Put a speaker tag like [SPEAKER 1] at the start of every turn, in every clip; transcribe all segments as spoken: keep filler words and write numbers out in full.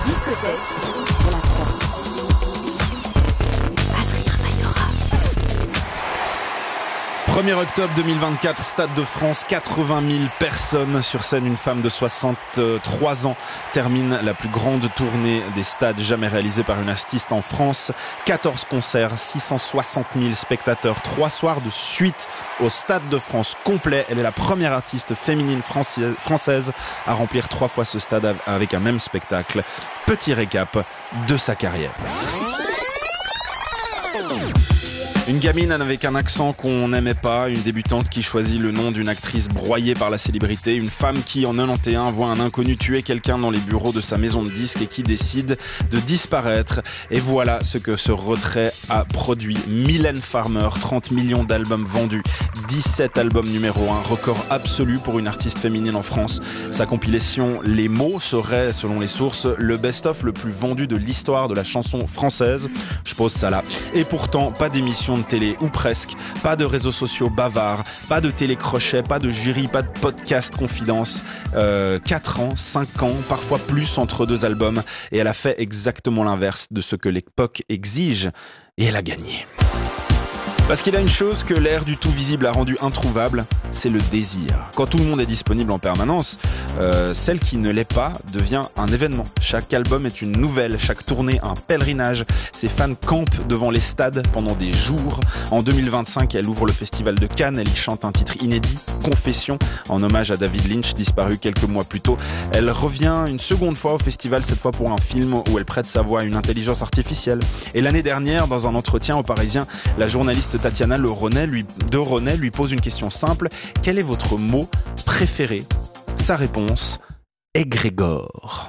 [SPEAKER 1] discothèque sur la trois. Adrien Maillora.
[SPEAKER 2] premier octobre deux mille vingt-quatre, Stade de France, quatre-vingt mille personnes sur scène. Une femme de soixante-trois ans termine la plus grande tournée des stades jamais réalisée par une artiste en France. quatorze concerts, six cent soixante mille spectateurs, trois soirs de suite au Stade de France complet. Elle est la première artiste féminine française à remplir trois fois ce stade avec un même spectacle. Petit récap de sa carrière. Une gamine avec un accent qu'on n'aimait pas, une débutante qui choisit le nom d'une actrice broyée par la célébrité, une femme qui en quatre-vingt-onze voit un inconnu tuer quelqu'un dans les bureaux de sa maison de disques et qui décide de disparaître. Et voilà ce que ce retrait a produit. Mylène Farmer, trente millions d'albums vendus, dix-sept albums numéro un, record absolu pour une artiste féminine en France. Sa compilation Les Mots serait, selon les sources, le best-of le plus vendu de l'histoire de la chanson française. Je pose ça là. Et pourtant, pas d'émission de télé, ou presque, pas de réseaux sociaux bavards, pas de télécrochet, pas de jury, pas de podcast confidence. Euh, quatre ans, cinq ans, parfois plus entre deux albums, et elle a fait exactement l'inverse de ce que l'époque exige, et elle a gagné. Parce qu'il a une chose que l'ère du tout visible a rendu introuvable, c'est le désir. Quand tout le monde est disponible en permanence, euh, celle qui ne l'est pas devient un événement. Chaque album est une nouvelle, chaque tournée un pèlerinage. Ses fans campent devant les stades pendant des jours. En deux mille vingt-cinq, elle ouvre le festival de Cannes, elle y chante un titre inédit, Confession, en hommage à David Lynch, disparu quelques mois plus tôt. Elle revient une seconde fois au festival, cette fois pour un film où elle prête sa voix à une intelligence artificielle. Et l'année dernière, dans un entretien au Parisien, la journaliste Tatiana Le René lui, de René lui pose une question simple. Quel est votre mot préféré ? Sa réponse, égrégore.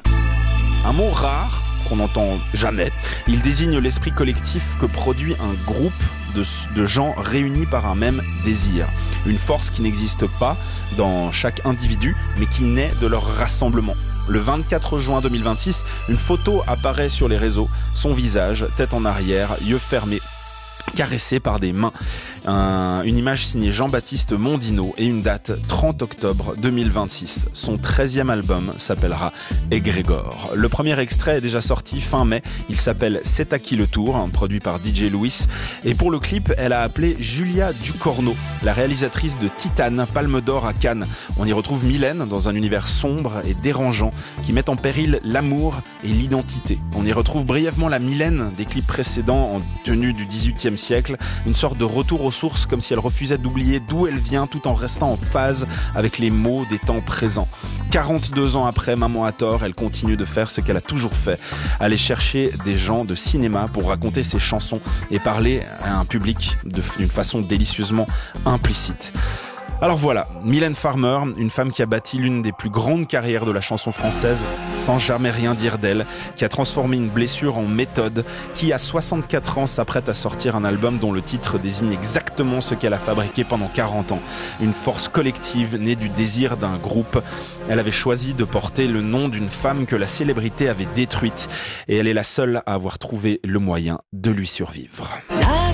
[SPEAKER 2] Un mot rare qu'on n'entend jamais. Il désigne l'esprit collectif que produit un groupe de, de gens réunis par un même désir. Une force qui n'existe pas dans chaque individu, mais qui naît de leur rassemblement. Le vingt-quatre juin deux mille vingt-six, une photo apparaît sur les réseaux. Son visage, tête en arrière, yeux fermés, caressé par des mains. Un, une image signée Jean-Baptiste Mondino et une date trente octobre deux mille vingt-six. Son treizième album s'appellera Égrégore. Le premier extrait est déjà sorti fin mai. Il s'appelle C'est à qui le tour, hein, produit par D J Louis. Et pour le clip, elle a appelé Julia Ducorneau, la réalisatrice de Titane, Palme d'Or à Cannes. On y retrouve Mylène dans un univers sombre et dérangeant qui met en péril l'amour et l'identité. On y retrouve brièvement la Mylène des clips précédents en tenue du dix-huitième siècle, une sorte de retour aux sources, comme si elle refusait d'oublier d'où elle vient tout en restant en phase avec les mots des temps présents. quarante-deux ans après Maman a tort, elle continue de faire ce qu'elle a toujours fait, aller chercher des gens de cinéma pour raconter ses chansons et parler à un public d'une façon délicieusement implicite. Alors voilà, Mylène Farmer, une femme qui a bâti l'une des plus grandes carrières de la chanson française, sans jamais rien dire d'elle, qui a transformé une blessure en méthode, qui à soixante-quatre ans s'apprête à sortir un album dont le titre désigne exactement ce qu'elle a fabriqué pendant quarante ans. Une force collective née du désir d'un groupe. Elle avait choisi de porter le nom d'une femme que la célébrité avait détruite, et elle est la seule à avoir trouvé le moyen de lui survivre.